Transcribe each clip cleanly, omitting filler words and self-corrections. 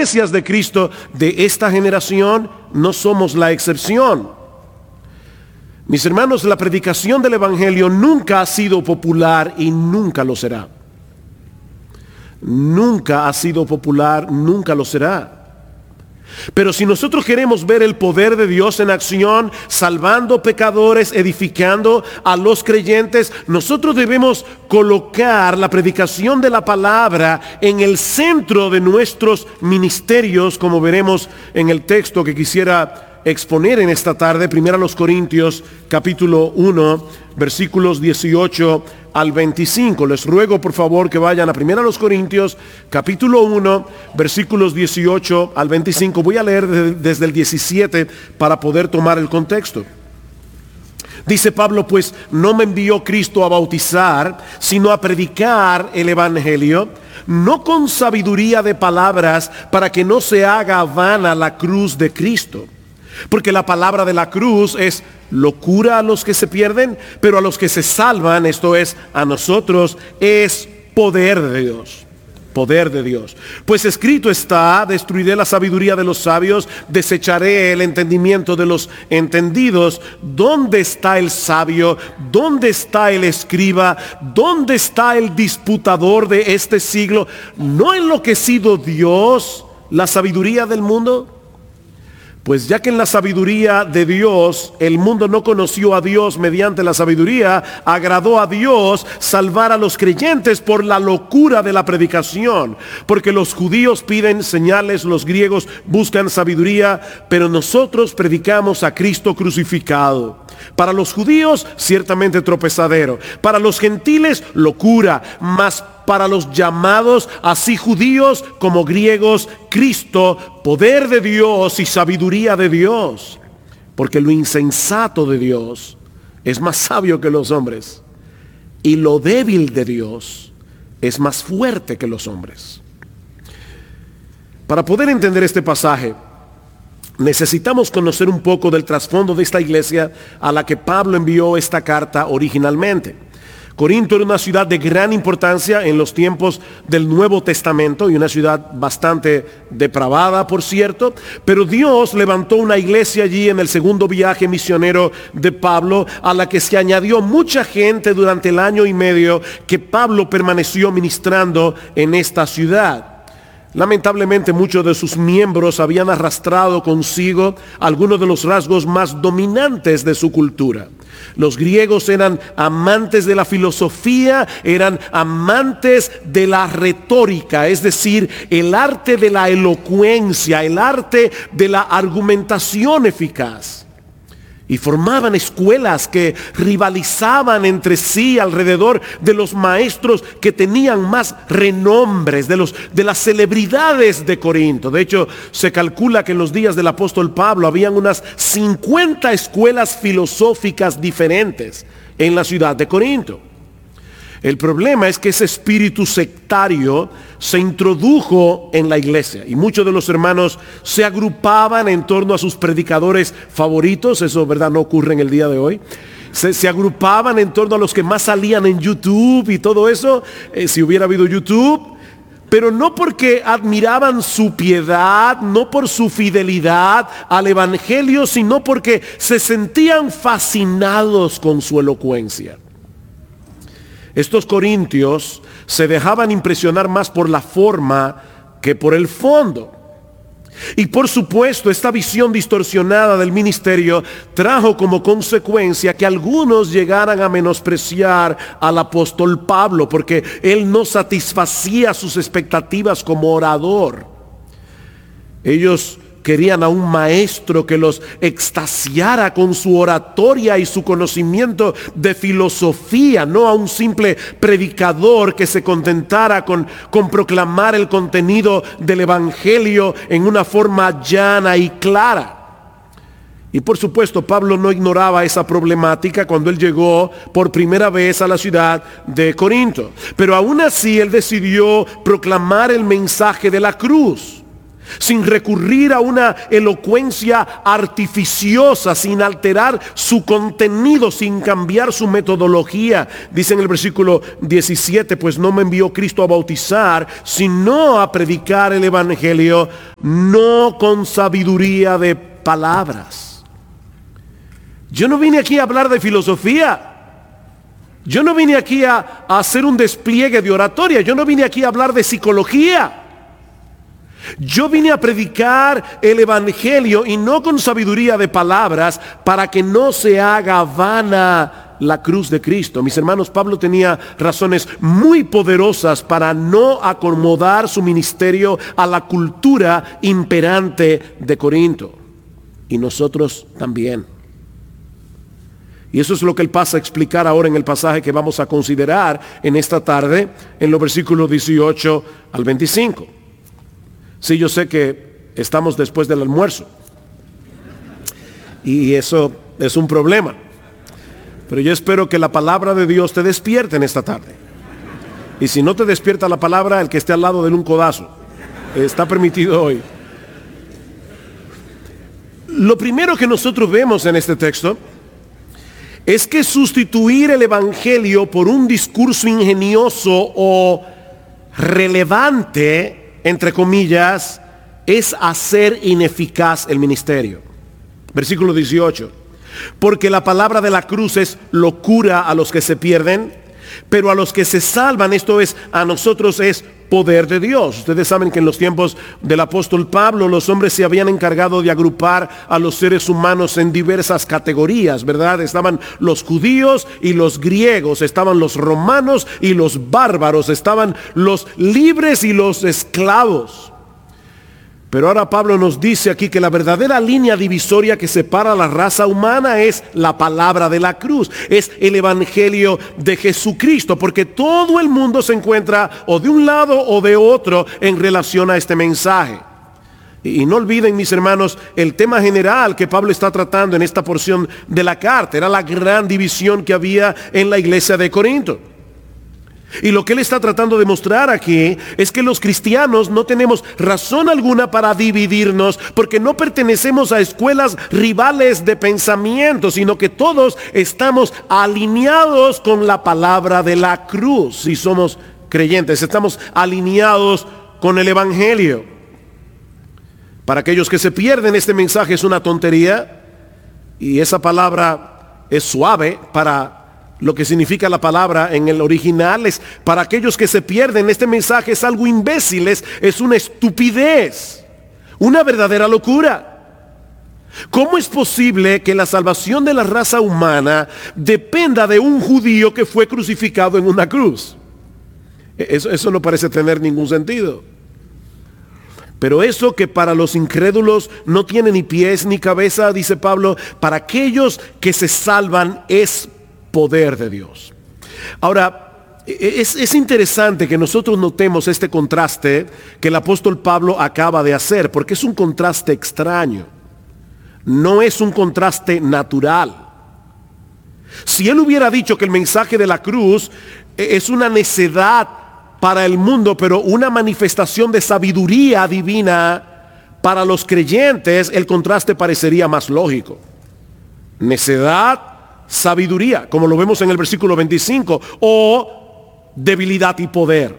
iglesias de Cristo de esta generación no somos la excepción. Mis hermanos, la predicación del Evangelio nunca ha sido popular y nunca lo será. Nunca ha sido popular, nunca lo será. Pero si nosotros queremos ver el poder de Dios en acción, salvando pecadores, edificando a los creyentes, nosotros debemos colocar la predicación de la palabra en el centro de nuestros ministerios, como veremos en el texto que quisiera exponer en esta tarde, 1 Corintios capítulo 1, versículos 18 al 25. Les ruego por favor que vayan a 1 Corintios capítulo 1, versículos 18 al 25. Voy a leer desde el 17 para poder tomar el contexto. Dice Pablo, pues no me envió Cristo a bautizar, sino a predicar el Evangelio, no con sabiduría de palabras, para que no se haga vana la cruz de Cristo. Porque la palabra de la cruz es locura a los que se pierden, pero a los que se salvan, esto es, a nosotros, es poder de Dios. Poder de Dios. Pues escrito está, destruiré la sabiduría de los sabios, desecharé el entendimiento de los entendidos. ¿Dónde está el sabio? ¿Dónde está el escriba? ¿Dónde está el disputador de este siglo? ¿No ha enloquecido Dios la sabiduría del mundo? Pues ya que en la sabiduría de Dios el mundo no conoció a Dios mediante la sabiduría, agradó a Dios salvar a los creyentes por la locura de la predicación. Porque los judíos piden señales, los griegos buscan sabiduría, pero nosotros predicamos a Cristo crucificado. Para los judíos ciertamente tropezadero, para los gentiles locura, mas para los llamados, así judíos como griegos, Cristo, poder de Dios y sabiduría de Dios. Porque lo insensato de Dios es más sabio que los hombres, y lo débil de Dios es más fuerte que los hombres. Para poder entender este pasaje, necesitamos conocer un poco del trasfondo de esta iglesia a la que Pablo envió esta carta originalmente. Corinto era una ciudad de gran importancia en los tiempos del Nuevo Testamento y una ciudad bastante depravada, por cierto, pero Dios levantó una iglesia allí en el segundo viaje misionero de Pablo, a la que se añadió mucha gente durante el año y medio que Pablo permaneció ministrando en esta ciudad. Lamentablemente muchos de sus miembros habían arrastrado consigo algunos de los rasgos más dominantes de su cultura. Los griegos eran amantes de la filosofía, eran amantes de la retórica, es decir, el arte de la elocuencia, el arte de la argumentación eficaz. Y formaban escuelas que rivalizaban entre sí alrededor de los maestros que tenían más renombres, de las celebridades de Corinto. De hecho, se calcula que en los días del apóstol Pablo habían unas 50 escuelas filosóficas diferentes en la ciudad de Corinto. El problema es que ese espíritu sectario se introdujo en la iglesia y muchos de los hermanos se agrupaban en torno a sus predicadores favoritos. Eso, ¿verdad?, no ocurre en el día de hoy. Se agrupaban en torno a los que más salían en YouTube y todo eso, si hubiera habido YouTube. Pero no porque admiraban su piedad, no por su fidelidad al evangelio, sino porque se sentían fascinados con su elocuencia. Estos corintios se dejaban impresionar más por la forma que por el fondo. Y por supuesto, esta visión distorsionada del ministerio trajo como consecuencia que algunos llegaran a menospreciar al apóstol Pablo, porque él no satisfacía sus expectativas como orador. Ellos querían a un maestro que los extasiara con su oratoria y su conocimiento de filosofía, no a un simple predicador que se contentara con proclamar el contenido del evangelio en una forma llana y clara. Y por supuesto, Pablo no ignoraba esa problemática cuando él llegó por primera vez a la ciudad de Corinto. Pero aún así él decidió proclamar el mensaje de la cruz. sin recurrir a una elocuencia artificiosa, sin alterar su contenido, sin cambiar su metodología. Dice en el versículo 17, pues no me envió Cristo a bautizar, sino a predicar el evangelio, no con sabiduría de palabras. Yo no vine aquí a hablar de filosofía. Yo no vine aquí a hacer un despliegue de oratoria. Yo no vine aquí a hablar de psicología. Yo vine a predicar el evangelio y no con sabiduría de palabras, para que no se haga vana la cruz de Cristo. Mis hermanos, Pablo tenía razones muy poderosas para no acomodar su ministerio a la cultura imperante de Corinto. Y nosotros también. Y eso es lo que él pasa a explicar ahora en el pasaje que vamos a considerar en esta tarde, en los versículos 18 al 25. Sí, yo sé que estamos después del almuerzo. Y eso es un problema. Pero yo espero que la palabra de Dios te despierte en esta tarde. Y si no te despierta la palabra, el que esté al lado de un codazo. Está permitido hoy. Lo primero que nosotros vemos en este texto es que sustituir el evangelio por un discurso ingenioso o relevante, entre comillas, es hacer ineficaz el ministerio. Versículo 18. Porque la palabra de la cruz es locura a los que se pierden, pero a los que se salvan, esto es, a nosotros es poder de Dios. Ustedes saben que en los tiempos del apóstol Pablo, los hombres se habían encargado de agrupar a los seres humanos en diversas categorías, ¿verdad? Estaban los judíos y los griegos, estaban los romanos y los bárbaros, estaban los libres y los esclavos. Pero ahora Pablo nos dice aquí que la verdadera línea divisoria que separa a la raza humana es la palabra de la cruz, es el evangelio de Jesucristo, porque todo el mundo se encuentra o de un lado o de otro en relación a este mensaje. Y no olviden, mis hermanos, el tema general que Pablo está tratando en esta porción de la carta. Era la gran división que había en la iglesia de Corinto. Y lo que él está tratando de mostrar aquí es que los cristianos no tenemos razón alguna para dividirnos, porque no pertenecemos a escuelas rivales de pensamiento, sino que todos estamos alineados con la palabra de la cruz. Si somos creyentes, estamos alineados con el evangelio. Para aquellos que se pierden, este mensaje es una tontería, y esa palabra es suave para lo que significa la palabra en el original. Es para aquellos que se pierden, este mensaje es algo imbécil, es una estupidez, una verdadera locura. ¿Cómo es posible que la salvación de la raza humana dependa de un judío que fue crucificado en una cruz? Eso no parece tener ningún sentido. Pero eso que para los incrédulos no tiene ni pies ni cabeza, dice Pablo, para aquellos que se salvan es poder de Dios. Ahora, es interesante que nosotros notemos este contraste que el apóstol Pablo acaba de hacer, porque es un contraste extraño. No es un contraste natural. Si él hubiera dicho que el mensaje de la cruz es una necedad para el mundo, pero una manifestación de sabiduría divina para los creyentes, el contraste parecería más lógico. Necedad, sabiduría, como lo vemos en el versículo 25, o debilidad y poder.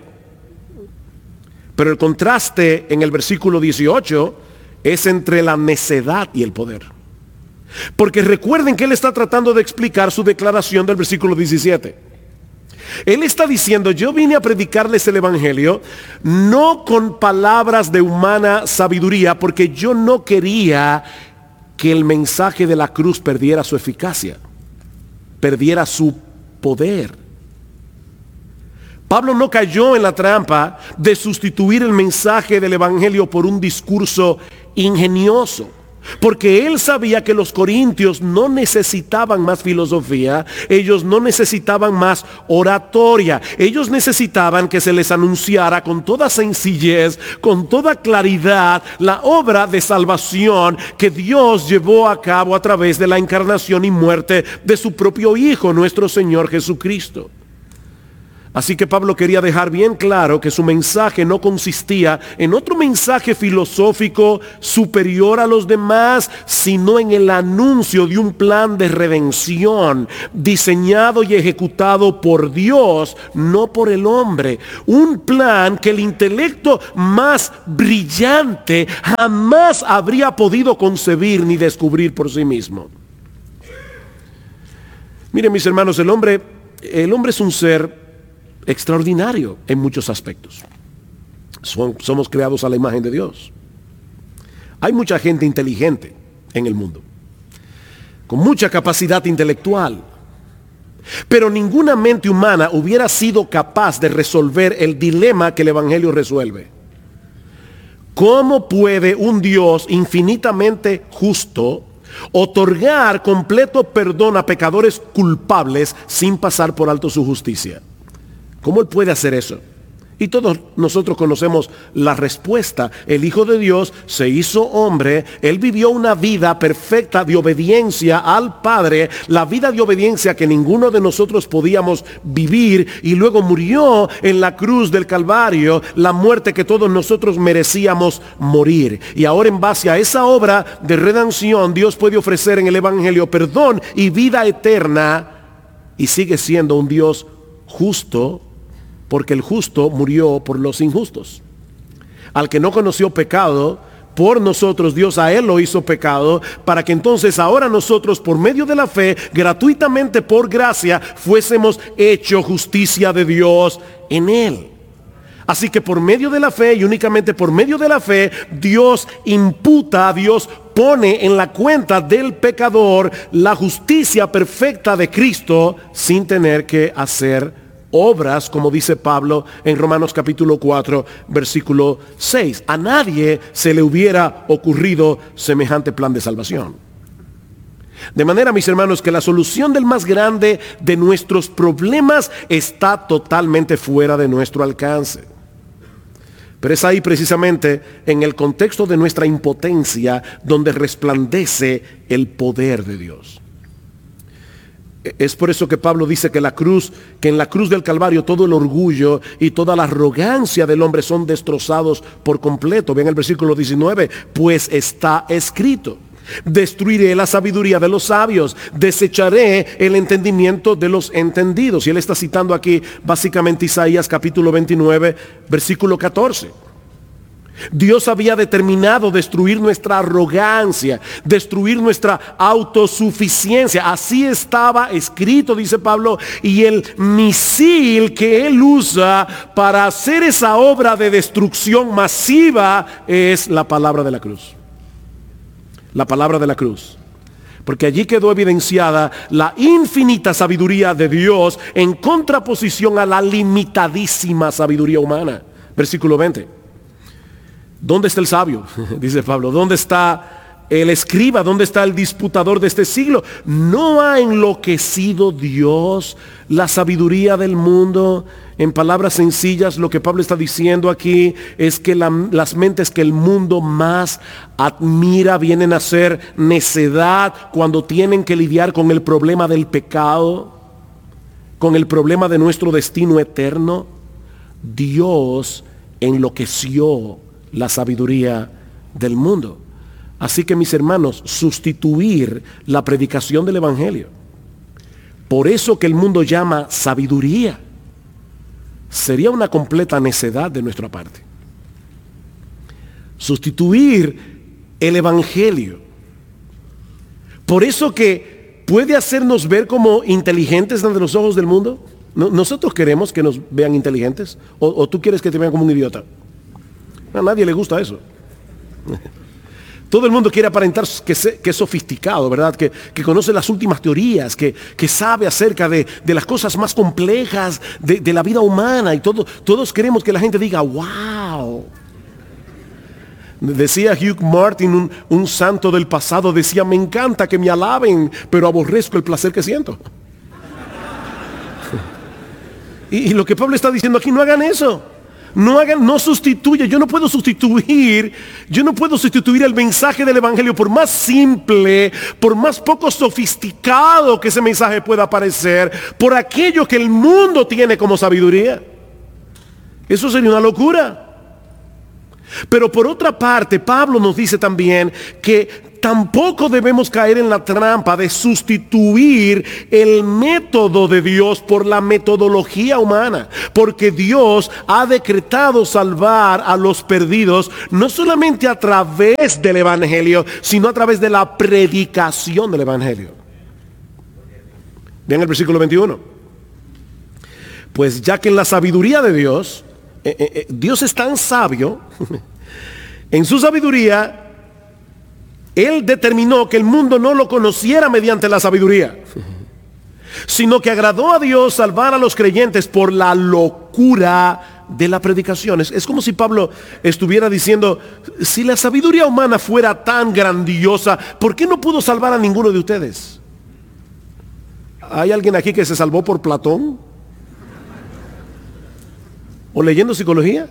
Pero el contraste en el versículo 18 es entre la necedad y el poder. Porque recuerden que él está tratando de explicar su declaración del versículo 17. Él está diciendo: yo vine a predicarles el evangelio no con palabras de humana sabiduría, porque yo no quería que el mensaje de la cruz perdiera su eficacia, perdiera su poder. Pablo no cayó en la trampa de sustituir el mensaje del evangelio por un discurso ingenioso, porque él sabía que los corintios no necesitaban más filosofía, ellos no necesitaban más oratoria, ellos necesitaban que se les anunciara con toda sencillez, con toda claridad, la obra de salvación que Dios llevó a cabo a través de la encarnación y muerte de su propio Hijo, nuestro Señor Jesucristo. Así que Pablo quería dejar bien claro que su mensaje no consistía en otro mensaje filosófico superior a los demás, sino en el anuncio de un plan de redención diseñado y ejecutado por Dios, no por el hombre. Un plan que el intelecto más brillante jamás habría podido concebir ni descubrir por sí mismo. Miren, mis hermanos, el hombre es un ser extraordinario en muchos aspectos. Somos creados a la imagen de Dios. Hay mucha gente inteligente en el mundo, con mucha capacidad intelectual, pero ninguna mente humana hubiera sido capaz de resolver el dilema que el Evangelio resuelve. ¿Cómo puede un Dios infinitamente justo otorgar completo perdón a pecadores culpables sin pasar por alto su justicia? ¿Cómo Él puede hacer eso? Y todos nosotros conocemos la respuesta. El Hijo de Dios se hizo hombre, Él vivió una vida perfecta de obediencia al Padre, la vida de obediencia que ninguno de nosotros podíamos vivir, y luego murió en la cruz del Calvario, la muerte que todos nosotros merecíamos morir. Y ahora, en base a esa obra de redención, Dios puede ofrecer en el Evangelio perdón y vida eterna, y sigue siendo un Dios justo, porque el justo murió por los injustos. Al que no conoció pecado, por nosotros Dios a él lo hizo pecado, para que entonces ahora nosotros, por medio de la fe, gratuitamente por gracia, fuésemos hecho justicia de Dios en él. Así que por medio de la fe, y únicamente por medio de la fe, Dios imputa, Dios pone en la cuenta del pecador la justicia perfecta de Cristo, sin tener que hacer obras, como dice Pablo en Romanos capítulo 4, versículo 6. A nadie se le hubiera ocurrido semejante plan de salvación. De manera, mis hermanos, que la solución del más grande de nuestros problemas está totalmente fuera de nuestro alcance. Pero es ahí precisamente, en el contexto de nuestra impotencia, donde resplandece el poder de Dios. Es por eso que Pablo dice que en la cruz del Calvario todo el orgullo y toda la arrogancia del hombre son destrozados por completo. Vean el versículo 19, pues está escrito: destruiré la sabiduría de los sabios, desecharé el entendimiento de los entendidos. Y él está citando aquí básicamente Isaías capítulo 29, versículo 14. Dios había determinado destruir nuestra arrogancia, destruir nuestra autosuficiencia. Así estaba escrito, dice Pablo, y el misil que Él usa para hacer esa obra de destrucción masiva es la palabra de la cruz. La palabra de la cruz. Porque allí quedó evidenciada la infinita sabiduría de Dios en contraposición a la limitadísima sabiduría humana. Versículo 20. ¿Dónde está el sabio? Dice Pablo. ¿Dónde está el escriba? ¿Dónde está el disputador de este siglo? ¿No ha enloquecido Dios la sabiduría del mundo? En palabras sencillas, lo que Pablo está diciendo aquí es que las mentes que el mundo más admira vienen a ser necedad cuando tienen que lidiar con el problema del pecado, con el problema de nuestro destino eterno. Dios enloqueció la sabiduría del mundo. Así que, mis hermanos, sustituir la predicación del Evangelio por eso que el mundo llama sabiduría sería una completa necedad de nuestra parte. Sustituir el Evangelio por eso que puede hacernos ver como inteligentes ante los ojos del mundo. Nosotros queremos que nos vean inteligentes, o tú quieres que te vean como un idiota. A nadie le gusta eso. Todo el mundo quiere aparentar que es sofisticado, ¿verdad? Que conoce las últimas teorías, que sabe acerca de las cosas más complejas de la vida humana. Y todos queremos que la gente diga, wow. Decía Hugh Martin, un santo del pasado, decía: me encanta que me alaben, pero aborrezco el placer que siento. Y lo que Pablo está diciendo aquí: no hagan eso. No sustituye. Yo no puedo sustituir el mensaje del evangelio, por más simple, por más poco sofisticado que ese mensaje pueda parecer, por aquello que el mundo tiene como sabiduría. Eso sería una locura. Pero por otra parte, Pablo nos dice también que tampoco debemos caer en la trampa de sustituir el método de Dios por la metodología humana, porque Dios ha decretado salvar a los perdidos no solamente a través del evangelio, sino a través de la predicación del evangelio. Vean el versículo 21. Pues ya que en la sabiduría de Dios, Dios es tan sabio, en su sabiduría, Él determinó que el mundo no lo conociera mediante la sabiduría, sino que agradó a Dios salvar a los creyentes por la locura de la predicación. Es como si Pablo estuviera diciendo, si la sabiduría humana fuera tan grandiosa, ¿por qué no pudo salvar a ninguno de ustedes? ¿Hay alguien aquí que se salvó por Platón? ¿O leyendo psicología?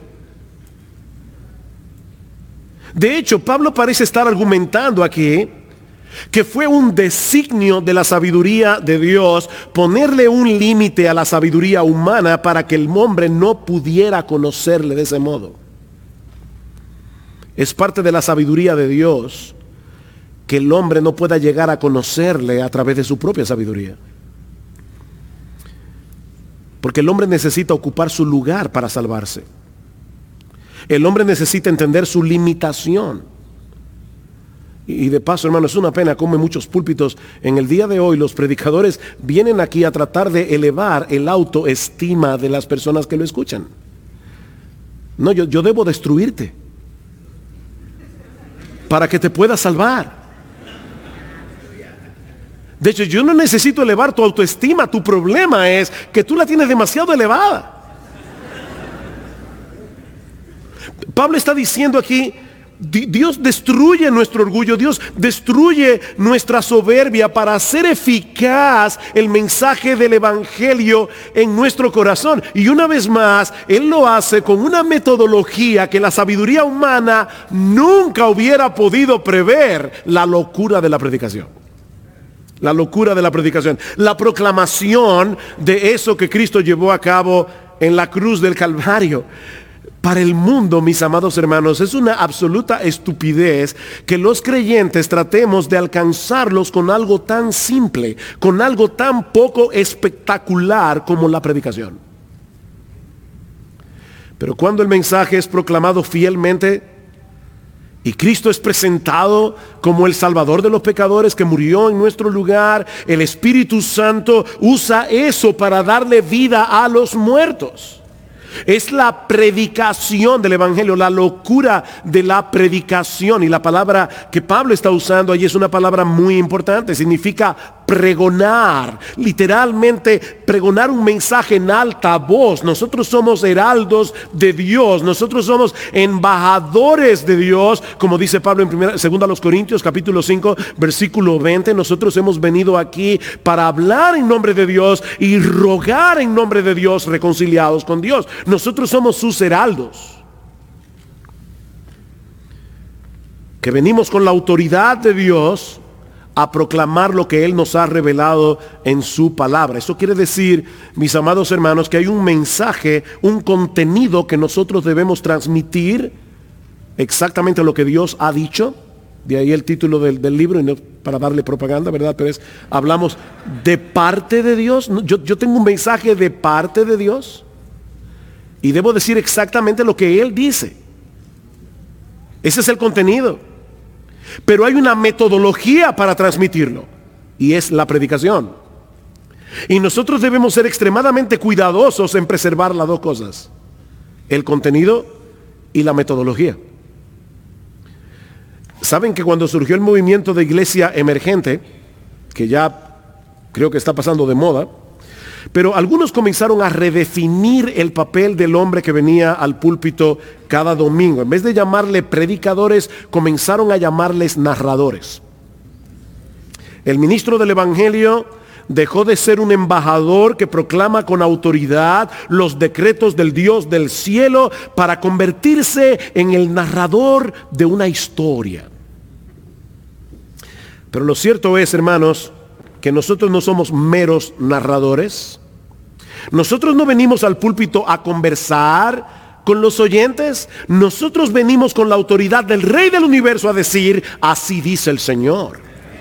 De hecho, Pablo parece estar argumentando aquí que fue un designio de la sabiduría de Dios ponerle un límite a la sabiduría humana para que el hombre no pudiera conocerle de ese modo. Es parte de la sabiduría de Dios que el hombre no pueda llegar a conocerle a través de su propia sabiduría. Porque el hombre necesita ocupar su lugar para salvarse. El hombre necesita entender su limitación. Y de paso, hermano, es una pena como en muchos púlpitos en el día de hoy los predicadores vienen aquí a tratar de elevar el autoestima de las personas que lo escuchan. No, yo debo destruirte para que te puedas salvar. De hecho, yo no necesito elevar tu autoestima. Tu problema es que tú la tienes demasiado elevada. Pablo está diciendo aquí, Dios destruye nuestro orgullo, Dios destruye nuestra soberbia para hacer eficaz el mensaje del evangelio en nuestro corazón. Y una vez más, Él lo hace con una metodología que la sabiduría humana nunca hubiera podido prever: la locura de la predicación. La locura de la predicación, la proclamación de eso que Cristo llevó a cabo en la cruz del Calvario. Para el mundo, mis amados hermanos, es una absoluta estupidez que los creyentes tratemos de alcanzarlos con algo tan simple, con algo tan poco espectacular como la predicación. Pero cuando el mensaje es proclamado fielmente y Cristo es presentado como el Salvador de los pecadores que murió en nuestro lugar, el Espíritu Santo usa eso para darle vida a los muertos. Es la predicación del evangelio, la locura de la predicación. Y la palabra que Pablo está usando allí es una palabra muy importante. Significa pregonar, literalmente pregonar un mensaje en alta voz. Nosotros somos heraldos de Dios, nosotros somos embajadores de Dios, como dice Pablo en 2 Corintios capítulo 5 versículo 20. Nosotros hemos venido aquí para hablar en nombre de Dios y rogar en nombre de Dios, reconciliados con Dios. Nosotros somos sus heraldos, que venimos con la autoridad de Dios a proclamar lo que Él nos ha revelado en su palabra. Eso quiere decir, mis amados hermanos, que hay un mensaje, un contenido que nosotros debemos transmitir, exactamente lo que Dios ha dicho. De ahí el título del libro, y no para darle propaganda, ¿verdad? Pero hablamos de parte de Dios. Yo tengo un mensaje de parte de Dios y debo decir exactamente lo que Él dice. Ese es el contenido. Pero hay una metodología para transmitirlo, y es la predicación. Y nosotros debemos ser extremadamente cuidadosos en preservar las dos cosas: el contenido y la metodología. Saben que cuando surgió el movimiento de iglesia emergente, que ya creo que está pasando de moda, pero algunos comenzaron a redefinir el papel del hombre que venía al púlpito cada domingo. En vez de llamarle predicadores, comenzaron a llamarles narradores. El ministro del evangelio dejó de ser un embajador que proclama con autoridad los decretos del Dios del cielo para convertirse en el narrador de una historia. Pero lo cierto es, hermanos, que nosotros no somos meros narradores. Nosotros no venimos al púlpito a conversar con los oyentes. Nosotros venimos con la autoridad del Rey del universo a decir, así dice el Señor.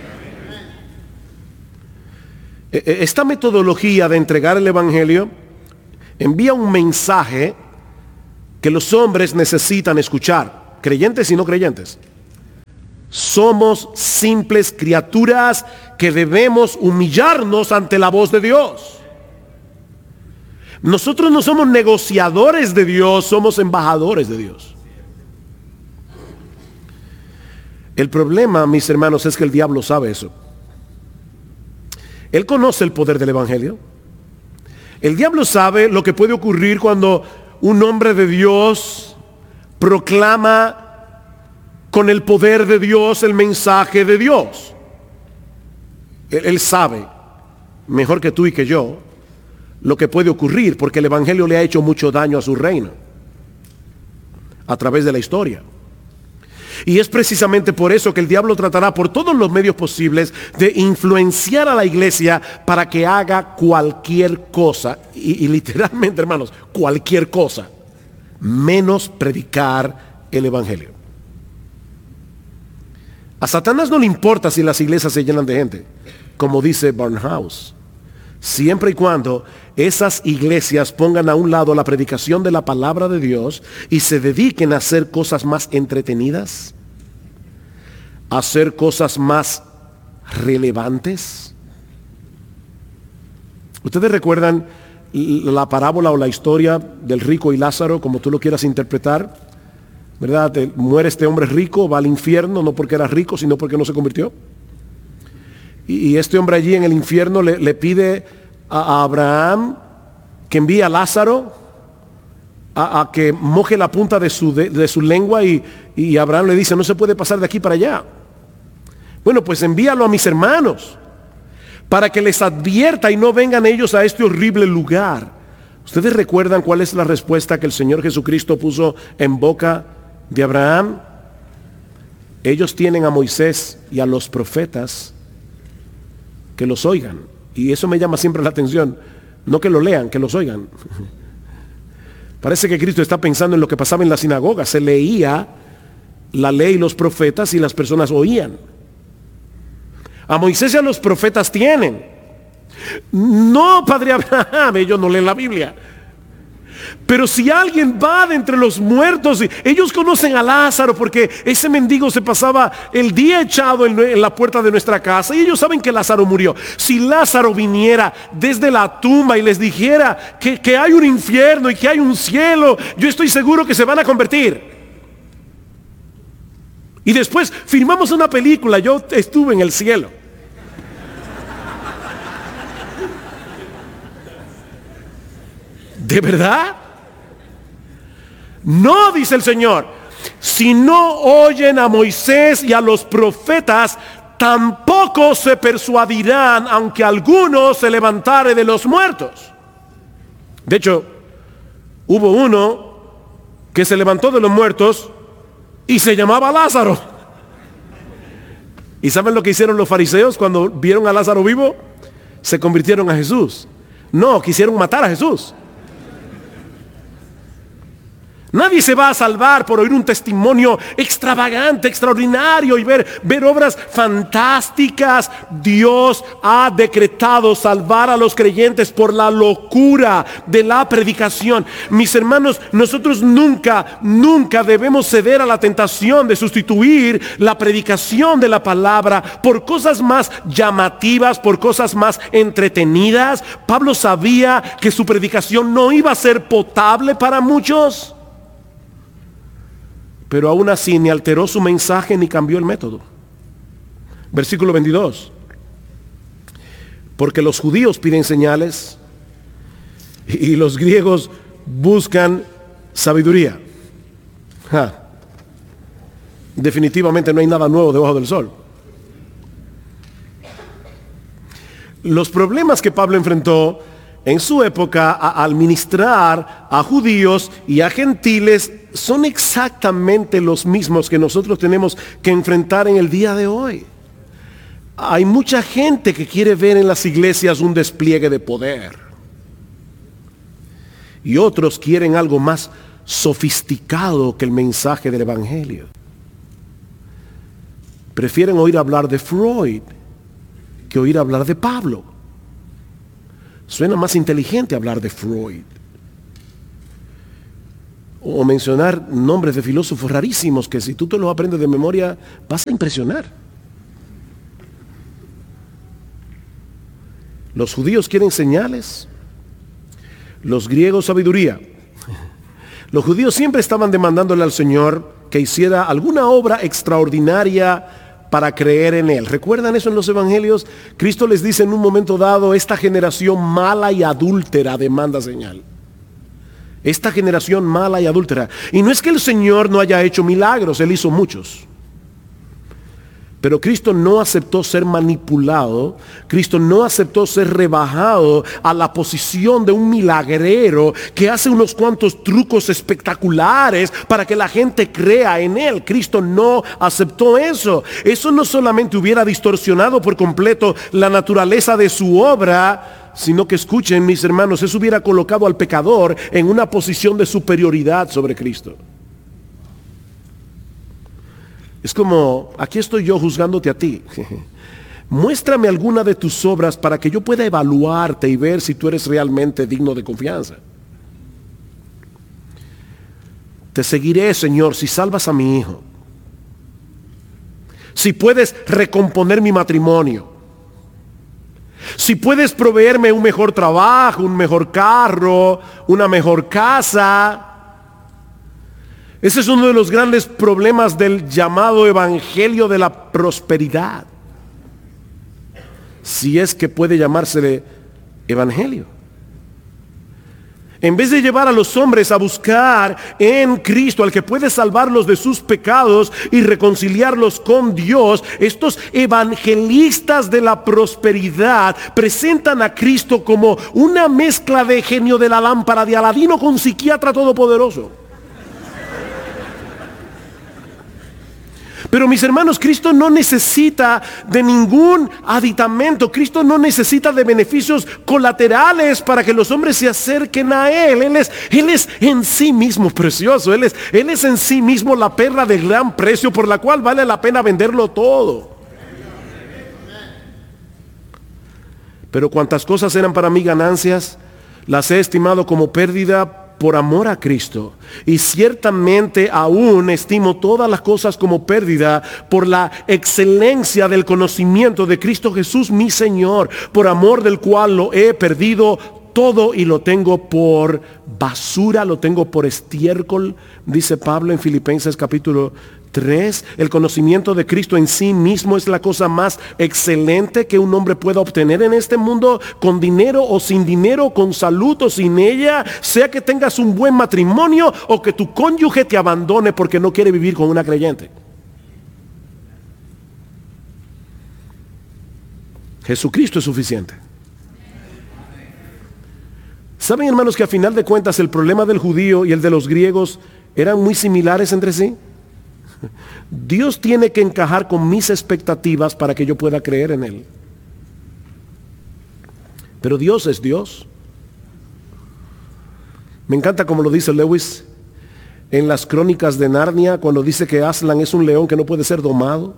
Esta metodología de entregar el Evangelio envía un mensaje que los hombres necesitan escuchar, creyentes y no creyentes. Somos simples criaturas que debemos humillarnos ante la voz de Dios. Nosotros no somos negociadores de Dios, somos embajadores de Dios. El problema, mis hermanos, es que el diablo sabe eso. Él conoce el poder del Evangelio. El diablo sabe lo que puede ocurrir cuando un hombre de Dios proclama con el poder de Dios el mensaje de Dios. Él sabe, mejor que tú y que yo, lo que puede ocurrir, porque el Evangelio le ha hecho mucho daño a su reino a través de la historia. Y es precisamente por eso que el diablo tratará por todos los medios posibles de influenciar a la iglesia para que haga cualquier cosa, y literalmente, hermanos, cualquier cosa, menos predicar el Evangelio. A Satanás no le importa si las iglesias se llenan de gente, como dice Barnhouse, siempre y cuando esas iglesias pongan a un lado la predicación de la palabra de Dios y se dediquen a hacer cosas más entretenidas, a hacer cosas más relevantes. ¿Ustedes recuerdan la parábola o la historia del rico y Lázaro, como tú lo quieras interpretar? ¿Verdad? Muere este hombre rico, va al infierno, no porque era rico, sino porque no se convirtió. Y este hombre allí en el infierno le pide a Abraham que envíe a Lázaro a que moje la punta de su lengua, y Abraham le dice, no se puede pasar de aquí para allá. Bueno, pues envíalo a mis hermanos para que les advierta y no vengan ellos a este horrible lugar. ¿Ustedes recuerdan cuál es la respuesta que el Señor Jesucristo puso en boca de Abraham? Ellos tienen a Moisés y a los profetas, que los oigan. Y eso me llama siempre la atención, no que lo lean, que los oigan. Parece que Cristo está pensando en lo que pasaba en la sinagoga. Se leía la ley y los profetas y las personas oían. A Moisés y a los profetas tienen. No, padre Abraham, ellos no leen la Biblia. Pero si alguien va de entre los muertos, ellos conocen a Lázaro, porque ese mendigo se pasaba el día echado en la puerta de nuestra casa, y ellos saben que Lázaro murió. Si Lázaro viniera desde la tumba y les dijera que hay un infierno y que hay un cielo, yo estoy seguro que se van a convertir. Y después filmamos una película, yo estuve en el cielo. ¿De verdad? No, dice el Señor, si no oyen a Moisés y a los profetas, tampoco se persuadirán, aunque alguno se levantare de los muertos. De hecho, hubo uno que se levantó de los muertos y se llamaba Lázaro. ¿Y saben lo que hicieron los fariseos cuando vieron a Lázaro vivo? Se convirtieron a Jesús. No, quisieron matar a Jesús. Nadie se va a salvar por oír un testimonio extravagante, extraordinario y ver obras fantásticas. Dios ha decretado salvar a los creyentes por la locura de la predicación. Mis hermanos, nosotros nunca debemos ceder a la tentación de sustituir la predicación de la palabra por cosas más llamativas, por cosas más entretenidas. Pablo sabía que su predicación no iba a ser potable para muchos. Pero aún así ni alteró su mensaje ni cambió el método. Versículo 22. Porque los judíos piden señales y los griegos buscan sabiduría. Definitivamente no hay nada nuevo debajo del sol. Los problemas que Pablo enfrentó en su época al ministrar a judíos y a gentiles son exactamente los mismos que nosotros tenemos que enfrentar en el día de hoy. Hay mucha gente que quiere ver en las iglesias un despliegue de poder. Y otros quieren algo más sofisticado que el mensaje del Evangelio. Prefieren oír hablar de Freud que oír hablar de Pablo. Suena más inteligente hablar de Freud. O mencionar nombres de filósofos rarísimos que si tú te los aprendes de memoria vas a impresionar. Los judíos quieren señales, los griegos sabiduría. Los judíos siempre estaban demandándole al Señor que hiciera alguna obra extraordinaria para creer en Él. ¿Recuerdan eso en los evangelios? Cristo les dice en un momento dado: esta generación mala y adúltera demanda señal. Esta generación mala y adúltera. Y no es que el Señor no haya hecho milagros, Él hizo muchos. Pero Cristo no aceptó ser manipulado. Cristo no aceptó ser rebajado a la posición de un milagrero que hace unos cuantos trucos espectaculares para que la gente crea en Él. Cristo no aceptó eso. Eso no solamente hubiera distorsionado por completo la naturaleza de su obra, sino que, escuchen mis hermanos, eso hubiera colocado al pecador en una posición de superioridad sobre Cristo. Es como, aquí estoy yo juzgándote a ti. Muéstrame alguna de tus obras para que yo pueda evaluarte y ver si tú eres realmente digno de confianza. Te seguiré, Señor, si salvas a mi hijo. Si puedes recomponer mi matrimonio. Si puedes proveerme un mejor trabajo, un mejor carro, una mejor casa. Ese es uno de los grandes problemas del llamado evangelio de la prosperidad. Si es que puede llamársele evangelio. En vez de llevar a los hombres a buscar en Cristo, al que puede salvarlos de sus pecados y reconciliarlos con Dios, estos evangelistas de la prosperidad presentan a Cristo como una mezcla de genio de la lámpara de Aladino con psiquiatra todopoderoso. Pero mis hermanos, Cristo no necesita de ningún aditamento. Cristo no necesita de beneficios colaterales para que los hombres se acerquen a Él. Él es en sí mismo precioso. Él es en sí mismo la perla de gran precio por la cual vale la pena venderlo todo. Pero cuantas cosas eran para mí ganancias, las he estimado como pérdida por amor a Cristo. Y ciertamente aún estimo todas las cosas como pérdida por la excelencia del conocimiento de Cristo Jesús mi Señor, por amor del cual lo he perdido todo y lo tengo por basura, lo tengo por estiércol, dice Pablo en Filipenses capítulo 3. El conocimiento de Cristo en sí mismo es la cosa más excelente que un hombre pueda obtener en este mundo, con dinero o sin dinero, con salud o sin ella, sea que tengas un buen matrimonio o que tu cónyuge te abandone porque no quiere vivir con una creyente. Jesucristo es suficiente. ¿Saben, hermanos, que a final de cuentas el problema del judío y el de los griegos eran muy similares entre sí? Dios tiene que encajar con mis expectativas para que yo pueda creer en Él. Pero Dios es Dios. Me encanta como lo dice Lewis en las Crónicas de Narnia, cuando dice que Aslan es un león que no puede ser domado.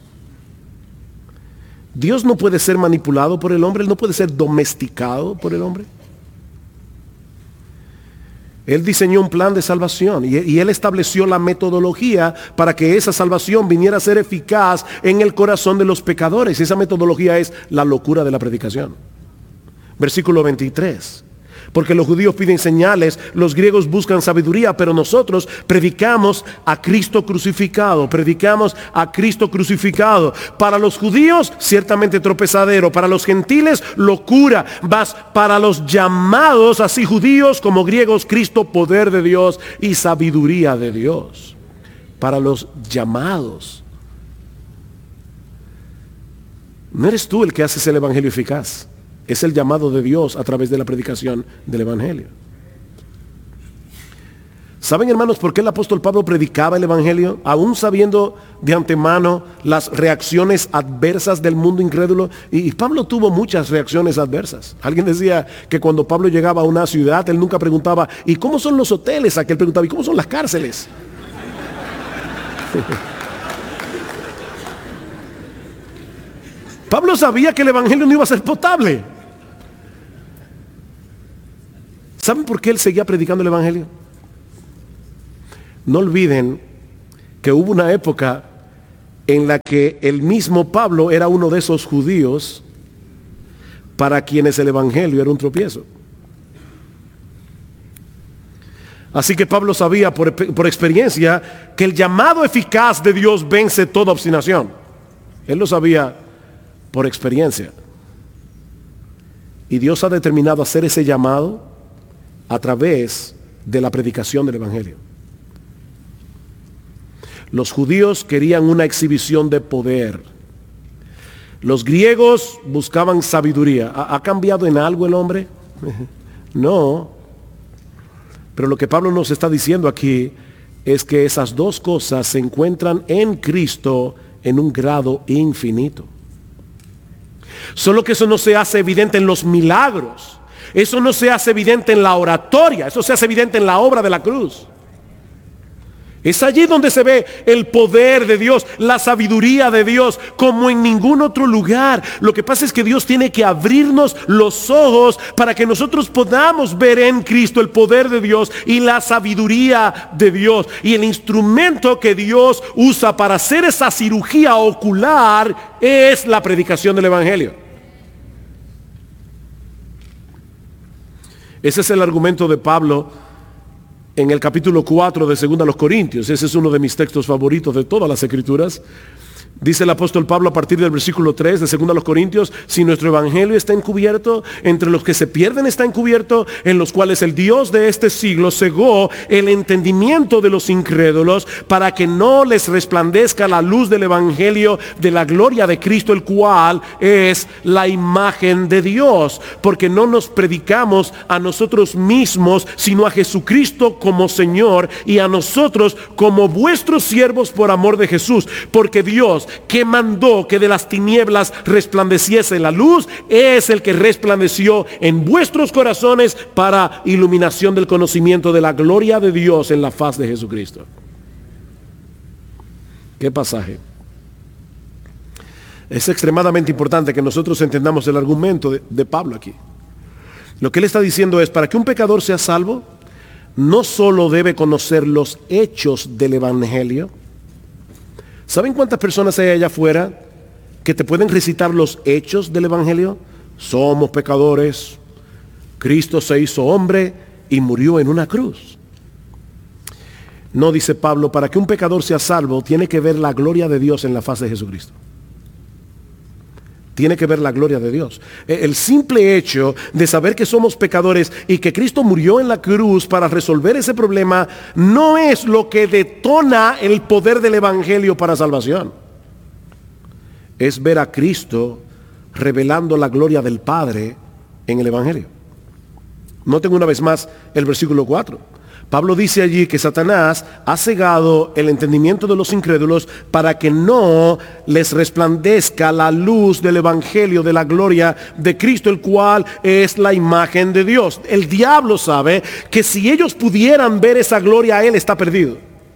Dios no puede ser manipulado por el hombre, Él no puede ser domesticado por el hombre. Él diseñó un plan de salvación y Él estableció la metodología para que esa salvación viniera a ser eficaz en el corazón de los pecadores. Esa metodología es la locura de la predicación. Versículo 23. Porque los judíos piden señales, los griegos buscan sabiduría, pero nosotros predicamos a Cristo crucificado. Predicamos a Cristo crucificado. Para los judíos, ciertamente tropezadero. Para los gentiles, locura. Mas para los llamados, así judíos como griegos, Cristo, poder de Dios y sabiduría de Dios. Para los llamados. No eres tú el que haces el evangelio eficaz. Es el llamado de Dios a través de la predicación del Evangelio. ¿Saben, hermanos, por qué el apóstol Pablo predicaba el Evangelio? Aún sabiendo de antemano las reacciones adversas del mundo incrédulo. Y Pablo tuvo muchas reacciones adversas. Alguien decía que cuando Pablo llegaba a una ciudad, él nunca preguntaba, ¿y cómo son los hoteles? Aquel preguntaba, ¿y cómo son las cárceles? Pablo sabía que el Evangelio no iba a ser potable. ¿Saben por qué él seguía predicando el Evangelio? No olviden que hubo una época en la que el mismo Pablo era uno de esos judíos para quienes el Evangelio era un tropiezo. Así que Pablo sabía por experiencia que el llamado eficaz de Dios vence toda obstinación. Él lo sabía por experiencia. Y Dios ha determinado hacer ese llamado a través de la predicación del Evangelio. Los judíos querían una exhibición de poder. Los griegos buscaban sabiduría. ¿Ha cambiado en algo el hombre? No. Pero lo que Pablo nos está diciendo aquí es que esas dos cosas se encuentran en Cristo en un grado infinito. Solo que eso no se hace evidente en los milagros. Eso no se hace evidente en la oratoria. Eso se hace evidente en la obra de la cruz. Es allí donde se ve el poder de Dios, la sabiduría de Dios, como en ningún otro lugar. Lo que pasa es que Dios tiene que abrirnos los ojos para que nosotros podamos ver en Cristo el poder de Dios y la sabiduría de Dios. Y el instrumento que Dios usa para hacer esa cirugía ocular es la predicación del Evangelio. Ese es el argumento de Pablo en el capítulo 4 de 2 Corintios. Ese es uno de mis textos favoritos de todas las Escrituras. Dice el apóstol Pablo a partir del versículo 3 de 2 Corintios, si nuestro evangelio está encubierto, entre los que se pierden está encubierto, en los cuales el Dios de este siglo cegó el entendimiento de los incrédulos para que no les resplandezca la luz del evangelio de la gloria de Cristo, el cual es la imagen de Dios. Porque no nos predicamos a nosotros mismos, sino a Jesucristo como Señor y a nosotros como vuestros siervos por amor de Jesús. Porque Dios, que mandó que de las tinieblas resplandeciese la luz, es el que resplandeció en vuestros corazones para iluminación del conocimiento de la gloria de Dios en la faz de Jesucristo. ¿Qué pasaje? Es extremadamente importante que nosotros entendamos el argumento de Pablo aquí. Lo que él está diciendo es, para que un pecador sea salvo, no solo debe conocer los hechos del evangelio. ¿Saben cuántas personas hay allá afuera que te pueden recitar los hechos del evangelio? Somos pecadores, Cristo se hizo hombre y murió en una cruz. No, dice Pablo, para que un pecador sea salvo, tiene que ver la gloria de Dios en la faz de Jesucristo. Tiene que ver la gloria de Dios. El simple hecho de saber que somos pecadores y que Cristo murió en la cruz para resolver ese problema no es lo que detona el poder del evangelio para salvación. Es ver a Cristo revelando la gloria del Padre en el evangelio. Noten una vez más el versículo 4. Pablo dice allí que Satanás ha cegado el entendimiento de los incrédulos para que no les resplandezca la luz del evangelio de la gloria de Cristo, el cual es la imagen de Dios. El diablo sabe que si ellos pudieran ver esa gloria, él está perdido.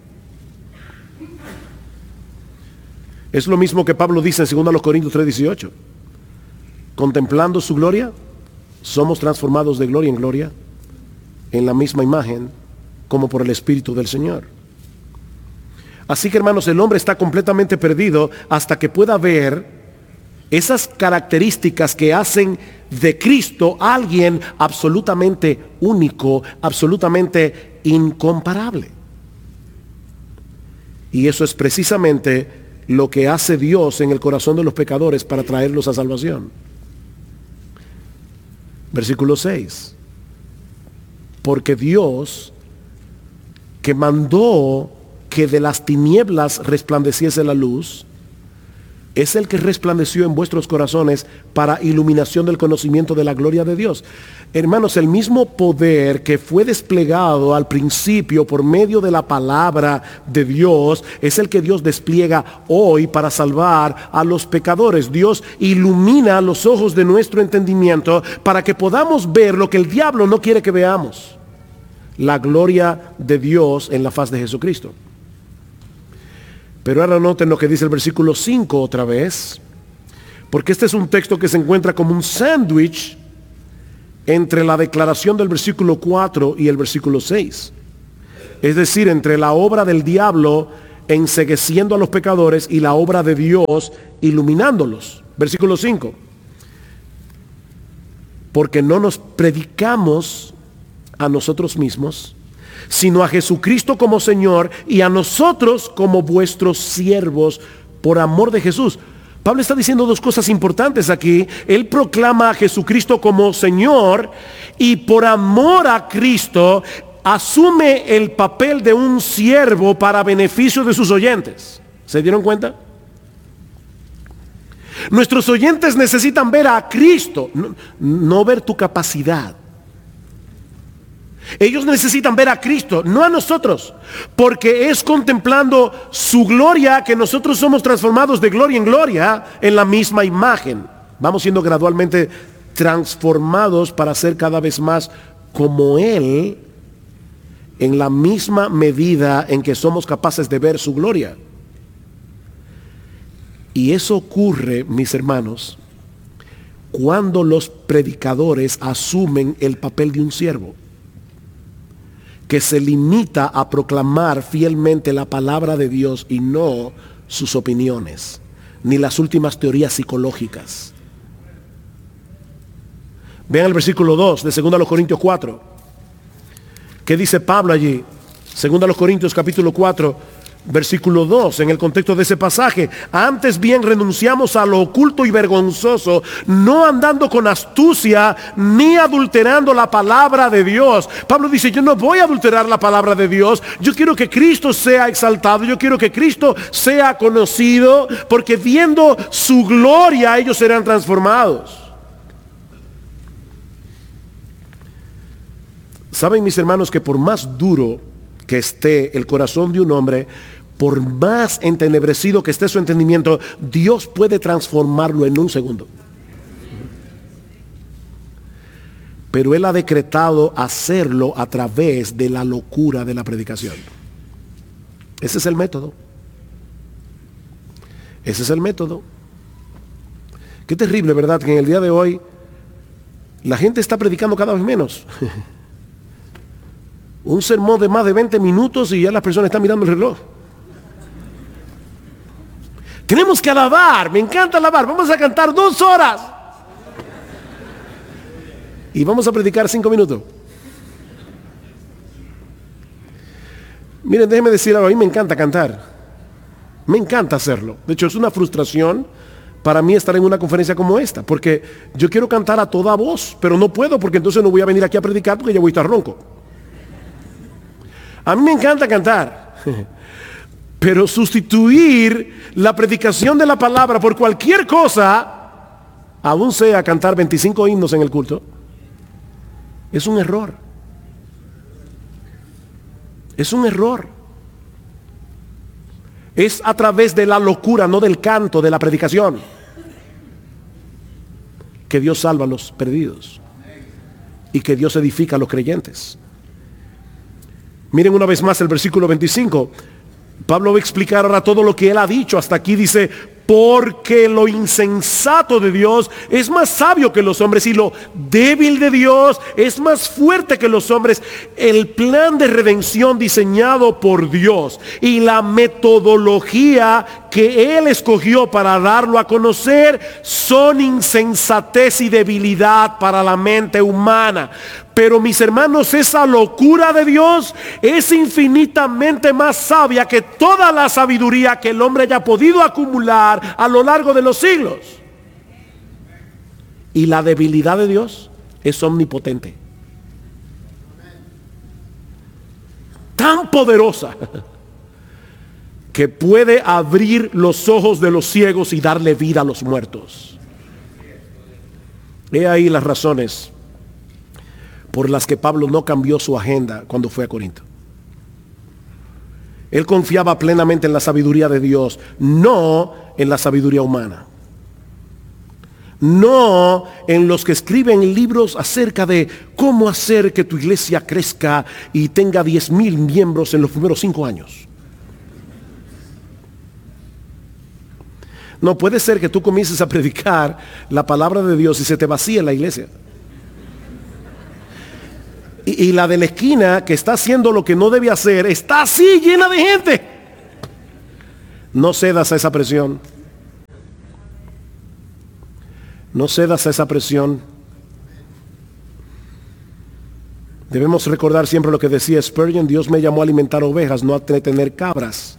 Es lo mismo que Pablo dice en 2 Corintios 3:18. Contemplando su gloria, somos transformados de gloria en gloria en la misma imagen como por el Espíritu del Señor. Así que, hermanos, el hombre está completamente perdido hasta que pueda ver esas características que hacen de Cristo alguien absolutamente único, absolutamente incomparable. Y eso es precisamente lo que hace Dios en el corazón de los pecadores para traerlos a salvación. Versículo 6. Porque Dios, que mandó que de las tinieblas resplandeciese la luz, es el que resplandeció en vuestros corazones para iluminación del conocimiento de la gloria de Dios. Hermanos, el mismo poder que fue desplegado al principio por medio de la palabra de Dios es el que Dios despliega hoy para salvar a los pecadores. Dios ilumina los ojos de nuestro entendimiento para que podamos ver lo que el diablo no quiere que veamos: la gloria de Dios en la faz de Jesucristo. Pero ahora noten lo que dice el versículo 5 otra vez, porque este es un texto que se encuentra como un sándwich entre la declaración del versículo 4 y el versículo 6. Es decir, entre la obra del diablo encegueciendo a los pecadores y la obra de Dios iluminándolos. Versículo 5. Porque no nos predicamos a nosotros mismos, sino a Jesucristo como Señor y a nosotros como vuestros siervos por amor de Jesús. Pablo está diciendo dos cosas importantes aquí. Él proclama a Jesucristo como Señor y por amor a Cristo asume el papel de un siervo para beneficio de sus oyentes. ¿Se dieron cuenta? Nuestros oyentes necesitan ver a Cristo, no ver tu capacidad. Ellos necesitan ver a Cristo, no a nosotros, porque es contemplando su gloria que nosotros somos transformados de gloria en gloria en la misma imagen. Vamos siendo gradualmente transformados para ser cada vez más como Él, en la misma medida en que somos capaces de ver su gloria. Y eso ocurre, mis hermanos, cuando los predicadores asumen el papel de un siervo, que se limita a proclamar fielmente la palabra de Dios y no sus opiniones, ni las últimas teorías psicológicas. Vean el versículo 2 de 2 Corintios 4. ¿Qué dice Pablo allí? 2 Corintios capítulo 4. Versículo 2, en el contexto de ese pasaje: antes bien renunciamos a lo oculto y vergonzoso, no andando con astucia ni adulterando la palabra de Dios. Pablo dice: yo no voy a adulterar la palabra de Dios. Yo quiero que Cristo sea exaltado, yo quiero que Cristo sea conocido, porque viendo su gloria ellos serán transformados. Saben, mis hermanos, que por más duro que esté el corazón de un hombre, por más entenebrecido que esté su entendimiento, Dios puede transformarlo en un segundo. Pero Él ha decretado hacerlo a través de la locura de la predicación. Ese es el método. Ese es el método. Qué terrible, ¿verdad? Que en el día de hoy la gente está predicando cada vez menos. Un sermón de más de 20 minutos y ya las personas están mirando el reloj. Tenemos que alabar, me encanta alabar. Vamos a cantar 2 horas. Y vamos a predicar 5 minutos. Miren, déjenme decir algo, a mí me encanta cantar. Me encanta hacerlo. De hecho, es una frustración para mí estar en una conferencia como esta, porque yo quiero cantar a toda voz, pero no puedo, porque entonces no voy a venir aquí a predicar porque ya voy a estar ronco. A mí me encanta cantar, pero sustituir la predicación de la palabra por cualquier cosa, aún sea cantar 25 himnos en el culto, es un error. Es un error. Es a través de la locura, no del canto, de la predicación, que Dios salva a los perdidos y que Dios edifica a los creyentes. Miren una vez más el versículo 25. Pablo va a explicar ahora todo lo que él ha dicho. Hasta aquí dice: porque lo insensato de Dios es más sabio que los hombres y lo débil de Dios es más fuerte que los hombres. El plan de redención diseñado por Dios y la metodología que Él escogió para darlo a conocer son insensatez y debilidad para la mente humana. Pero, mis hermanos, esa locura de Dios es infinitamente más sabia que toda la sabiduría que el hombre haya podido acumular a lo largo de los siglos. Y la debilidad de Dios es omnipotente, tan poderosa, que puede abrir los ojos de los ciegos y darle vida a los muertos. He ahí las razones por las que Pablo no cambió su agenda cuando fue a Corinto. Él confiaba plenamente en la sabiduría de Dios, no en la sabiduría humana. No en los que escriben libros acerca de cómo hacer que tu iglesia crezca y tenga 10,000 miembros en los primeros 5 años. No puede ser que tú comiences a predicar la palabra de Dios y se te vacíe la iglesia. Y la de la esquina, que está haciendo lo que no debe hacer, está así llena de gente. No cedas a esa presión. No cedas a esa presión. Debemos recordar siempre lo que decía Spurgeon: Dios me llamó a alimentar ovejas, no a tener cabras.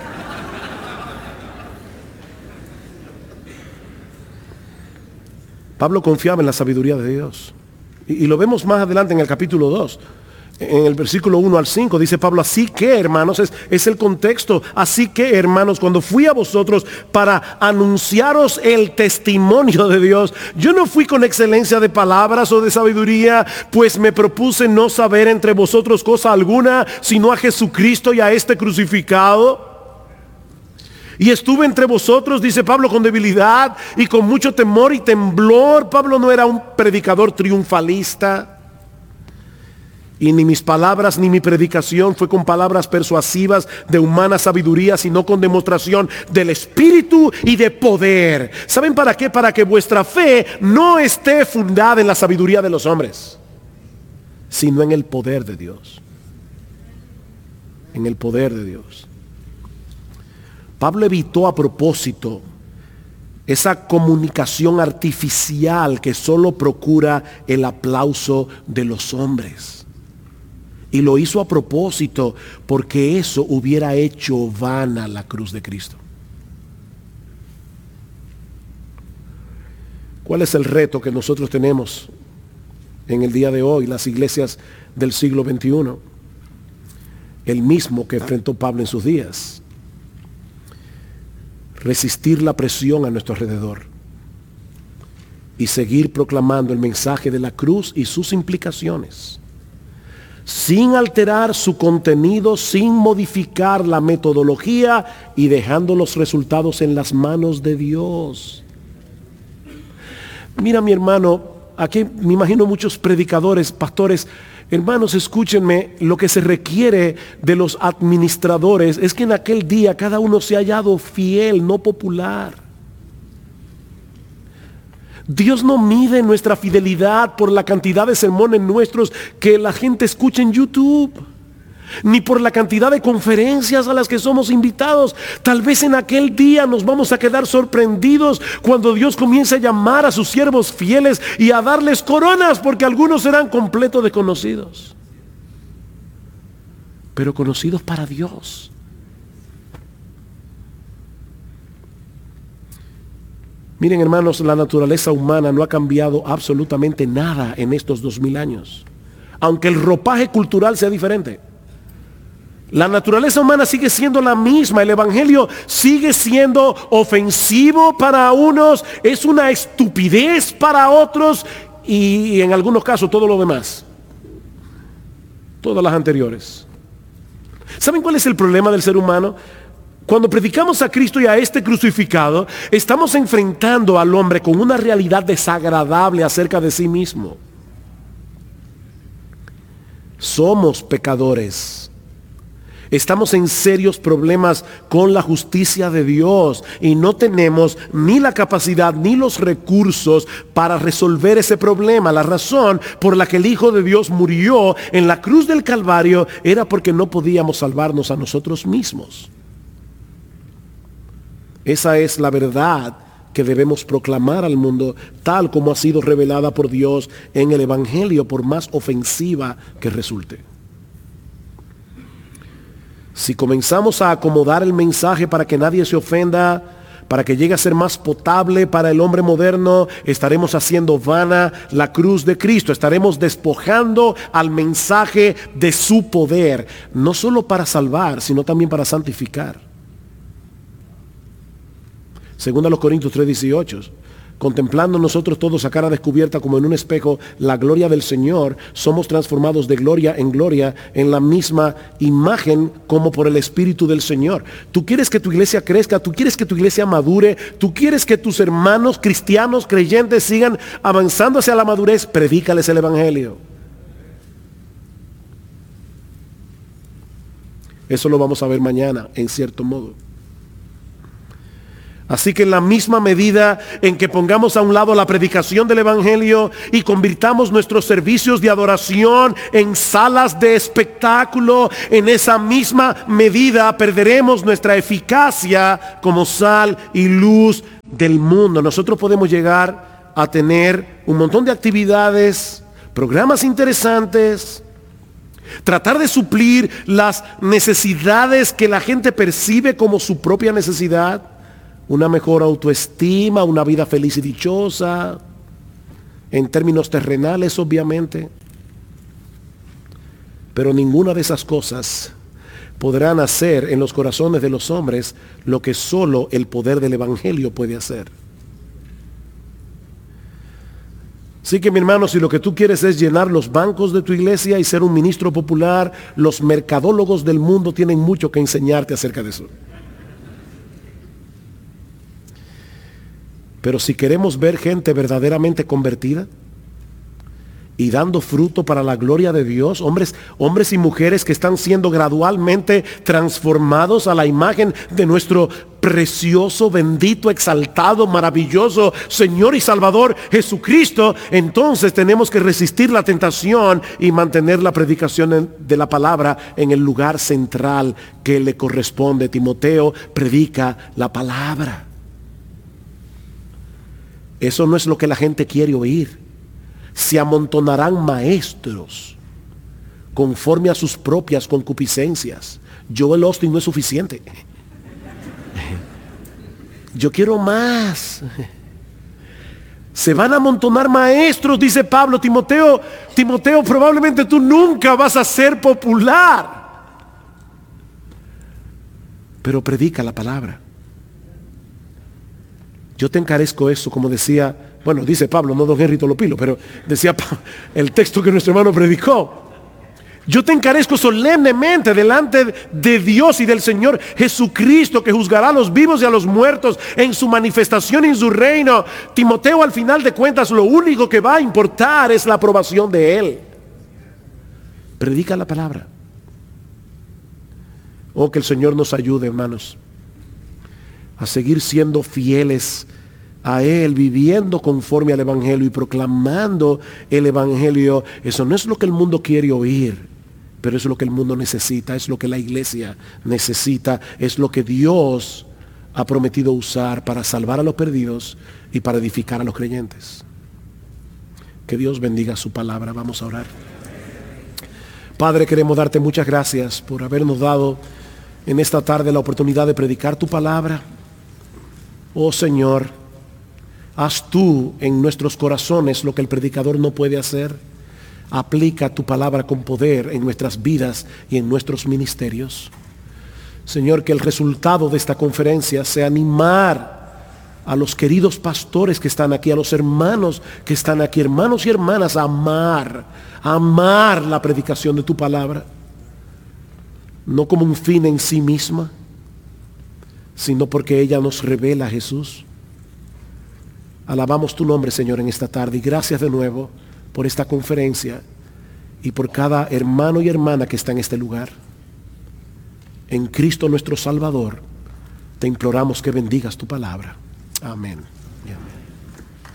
Pablo confiaba en la sabiduría de Dios. Y lo vemos más adelante en el capítulo 2. En el versículo 1 al 5 dice Pablo: así que, hermanos, es el contexto. Así que, hermanos, cuando fui a vosotros para anunciaros el testimonio de Dios, yo no fui con excelencia de palabras o de sabiduría, pues me propuse no saber entre vosotros cosa alguna, sino a Jesucristo y a este crucificado. Y estuve entre vosotros, dice Pablo, con debilidad y con mucho temor y temblor. Pablo no era un predicador triunfalista. Y ni mis palabras ni mi predicación fue con palabras persuasivas de humana sabiduría, sino con demostración del Espíritu y de poder. ¿Saben para qué? Para que vuestra fe no esté fundada en la sabiduría de los hombres, sino en el poder de Dios. En el poder de Dios. Pablo evitó a propósito esa comunicación artificial que solo procura el aplauso de los hombres. Y lo hizo a propósito porque eso hubiera hecho vana la cruz de Cristo. ¿Cuál es el reto que nosotros tenemos en el día de hoy, las iglesias del siglo XXI? El mismo que enfrentó Pablo en sus días. Resistir la presión a nuestro alrededor y seguir proclamando el mensaje de la cruz y sus implicaciones, sin alterar su contenido, sin modificar la metodología y dejando los resultados en las manos de Dios. Mira, mi hermano, aquí me imagino muchos predicadores, pastores. Hermanos, escúchenme, lo que se requiere de los administradores es que en aquel día cada uno se haya hallado fiel, no popular. Dios no mide nuestra fidelidad por la cantidad de sermones nuestros que la gente escucha en YouTube, ni por la cantidad de conferencias a las que somos invitados. Tal vez en aquel día nos vamos a quedar sorprendidos cuando Dios comience a llamar a sus siervos fieles y a darles coronas, porque algunos serán completos desconocidos, pero conocidos para Dios. Miren, hermanos, la naturaleza humana no ha cambiado absolutamente nada en estos 2000 años, aunque el ropaje cultural sea diferente. La naturaleza humana sigue siendo la misma. El evangelio sigue siendo ofensivo para unos, es una estupidez para otros, y en algunos casos todo lo demás, todas las anteriores. ¿Saben cuál es el problema del ser humano? Cuando predicamos a Cristo y a este crucificado, estamos enfrentando al hombre con una realidad desagradable acerca de sí mismo. Somos pecadores. Estamos en serios problemas con la justicia de Dios y no tenemos ni la capacidad ni los recursos para resolver ese problema. La razón por la que el Hijo de Dios murió en la cruz del Calvario era porque no podíamos salvarnos a nosotros mismos. Esa es la verdad que debemos proclamar al mundo, tal como ha sido revelada por Dios en el Evangelio, por más ofensiva que resulte. Si comenzamos a acomodar el mensaje para que nadie se ofenda, para que llegue a ser más potable para el hombre moderno, estaremos haciendo vana la cruz de Cristo. Estaremos despojando al mensaje de su poder, no solo para salvar, sino también para santificar. Según a los Corintios 3:18. Contemplando nosotros todos a cara descubierta como en un espejo la gloria del Señor, somos transformados de gloria en la misma imagen como por el Espíritu del Señor. Tú quieres que tu iglesia crezca, tú quieres que tu iglesia madure, tú quieres que tus hermanos cristianos creyentes sigan avanzando hacia la madurez, predícales el Evangelio. Eso lo vamos a ver mañana, en cierto modo. Así que en la misma medida en que pongamos a un lado la predicación del Evangelio y convirtamos nuestros servicios de adoración en salas de espectáculo, en esa misma medida perderemos nuestra eficacia como sal y luz del mundo. Nosotros podemos llegar a tener un montón de actividades, programas interesantes, tratar de suplir las necesidades que la gente percibe como su propia necesidad. Una mejor autoestima, una vida feliz y dichosa, en términos terrenales obviamente. Pero ninguna de esas cosas podrán hacer en los corazones de los hombres lo que solo el poder del Evangelio puede hacer. Así que mi hermano, si lo que tú quieres es llenar los bancos de tu iglesia y ser un ministro popular, los mercadólogos del mundo tienen mucho que enseñarte acerca de eso. Pero si queremos ver gente verdaderamente convertida y dando fruto para la gloria de Dios, hombres y mujeres que están siendo gradualmente transformados a la imagen de nuestro precioso, bendito, exaltado, maravilloso Señor y Salvador Jesucristo, entonces tenemos que resistir la tentación y mantener la predicación de la palabra en el lugar central que le corresponde. Timoteo predica la palabra. Eso no es lo que la gente quiere oír. Se amontonarán maestros conforme a sus propias concupiscencias. Joel Osteen no es suficiente. Yo quiero más. Se van a amontonar maestros, dice Pablo. Timoteo, probablemente tú nunca vas a ser popular. Pero predica la palabra. Yo te encarezco eso, como decía, bueno, dice Pablo, no don Henry Tolopilo, pero decía el texto que nuestro hermano predicó. Yo te encarezco solemnemente delante de Dios y del Señor Jesucristo, que juzgará a los vivos y a los muertos en su manifestación y en su reino. Timoteo, al final de cuentas, lo único que va a importar es la aprobación de Él. Predica la palabra. Oh, que el Señor nos ayude, hermanos, a seguir siendo fieles a Él, viviendo conforme al Evangelio y proclamando el Evangelio. Eso no es lo que el mundo quiere oír, pero es lo que el mundo necesita, es lo que la iglesia necesita, es lo que Dios ha prometido usar para salvar a los perdidos y para edificar a los creyentes. Que Dios bendiga su palabra. Vamos a orar. Padre, queremos darte muchas gracias por habernos dado en esta tarde la oportunidad de predicar tu palabra. Oh Señor, haz tú en nuestros corazones lo que el predicador no puede hacer. Aplica tu palabra con poder en nuestras vidas y en nuestros ministerios. Señor, que el resultado de esta conferencia sea animar a los queridos pastores que están aquí, a los hermanos que están aquí, hermanos y hermanas, a amar la predicación de tu palabra, no como un fin en sí misma, sino porque ella nos revela a Jesús. Alabamos tu nombre, Señor, en esta tarde, y gracias de nuevo por esta conferencia y por cada hermano y hermana que está en este lugar. En Cristo nuestro Salvador, te imploramos que bendigas tu palabra. Amén.